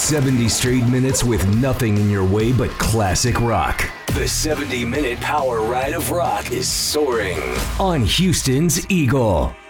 70 straight minutes with nothing in your way but classic rock. The 70-minute power ride of rock is soaring on Houston's Eagle.